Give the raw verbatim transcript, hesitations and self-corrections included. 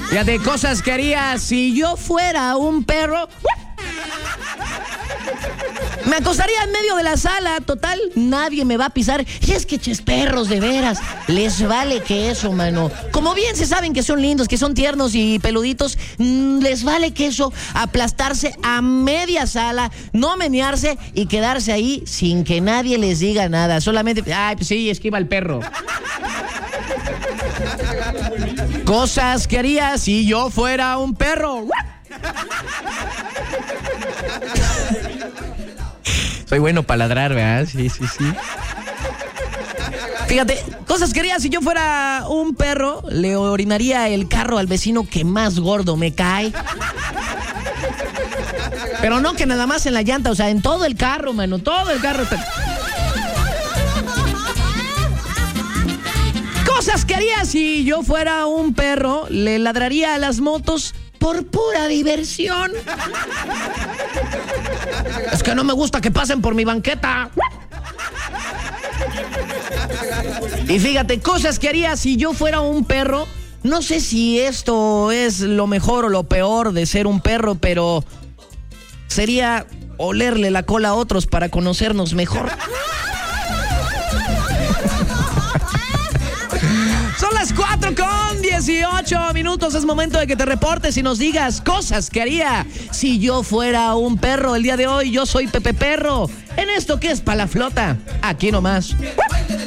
Fíjate, cosas que haría si yo fuera un perro. Me acostaría en medio de la sala, total, nadie me va a pisar. Y es que ches perros, de veras, les vale que eso, mano. Como bien se saben que son lindos, que son tiernos y peluditos, mmm, les vale que eso, aplastarse a media sala, no menearse y quedarse ahí sin que nadie les diga nada. Solamente, ay, pues sí, esquiva el perro. Cosas que haría si yo fuera un perro. Soy bueno para ladrar, ¿verdad? Sí, sí, sí. Fíjate, cosas que haría si yo fuera un perro. Le orinaría el carro al vecino que más gordo me cae. Pero no que nada más en la llanta, o sea, en todo el carro, mano, todo el carro. Cosas que haría si yo fuera un perro. Le ladraría a las motos por pura diversión. Es que no me gusta que pasen por mi banqueta. Y fíjate, cosas que haría si yo fuera un perro. No sé si esto es lo mejor o lo peor de ser un perro, pero sería olerle la cola a otros para conocernos mejor. Son las cuatro con dieciocho minutos. Es momento de que te reportes y nos digas cosas que haría si yo fuera un perro. El día de hoy yo soy Pepe Perro. En esto que es Pa' la Flota. Aquí nomás.